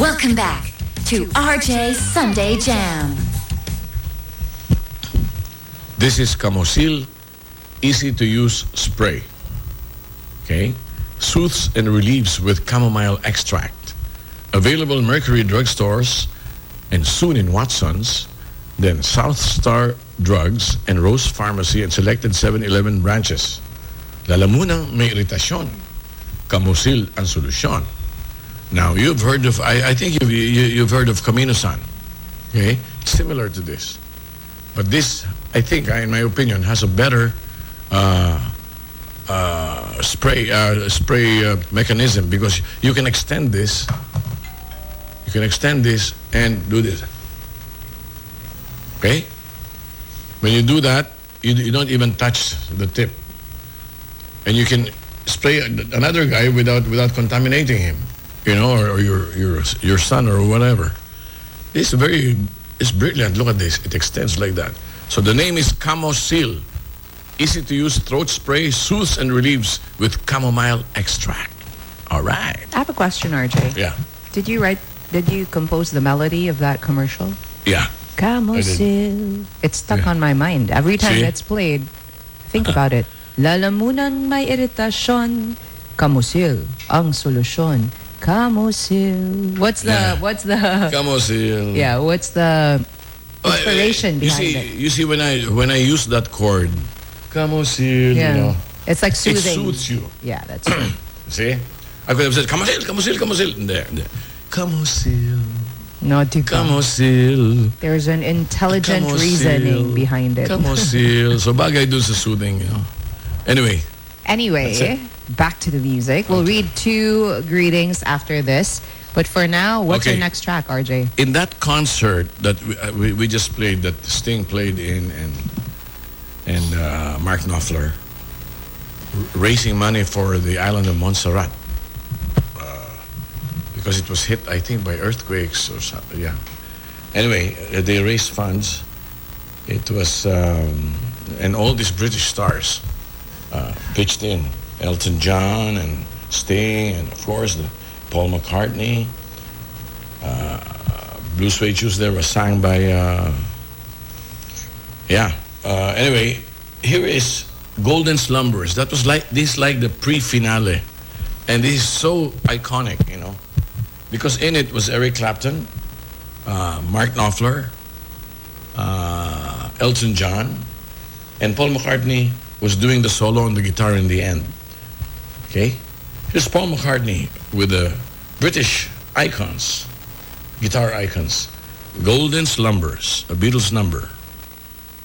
Welcome back to RJ Sunday Jam. This is Camosil Easy to Use Spray. Okay? Soothes and relieves with chamomile extract. Available in Mercury drugstores and soon in Watson's, then South Star Drugs and Rose Pharmacy and selected 7-Eleven branches. Lalamunang may iritasyon. Camosil ang solusyon. Now, you've heard of, I think you've heard of Caminosan. Okay? Similar to this. But this, I think, in my opinion, has a better spray mechanism because you can extend this. You can extend this and do this. Okay? When you do that, you don't even touch the tip. And you can spray another guy without contaminating him, you know, or your son or whatever. It's brilliant. Look at this. It extends like that. So the name is Camosil. Easy to use throat spray, soothes and relieves with chamomile extract. All right. I have a question, RJ. Yeah. Did you compose the melody of that commercial? Yeah. Camosil. It's stuck on my mind. Every time it's played, think about it. Lalamunang may iritasyon. Camosil ang solusyon. Camosil. What's the Camosil. Yeah, what's the inspiration behind it? You see when I use that chord, Camosil, Yeah. you know, It's like soothing. it soothes you. Yeah, that's right. See? I could have said Camosil. There. Camosil. No, diba? Camosil. There's an intelligent Camosil. reasoning behind it. Camosil. So bagay dun sa soothing, you know. Anyway. Anyway, back to the music. We'll read 2 greetings after this. But for now, what's your next track, RJ? In that concert that we just played, that Sting played in and Mark Knopfler, raising money for the island of Montserrat. Because it was hit, I think, by earthquakes or something. Yeah. Anyway, they raised funds. It was, and all these British stars pitched in. Elton John and Sting, and of course, Paul McCartney. Blue Suede Shoes there was sung by, anyway, here is Golden Slumbers. That was like the pre-finale. And this is so iconic, you know. Because in it was Eric Clapton, Mark Knopfler, Elton John, and Paul McCartney was doing the solo on the guitar in the end. Okay? Here's Paul McCartney with the British icons, guitar icons. Golden Slumbers, a Beatles number.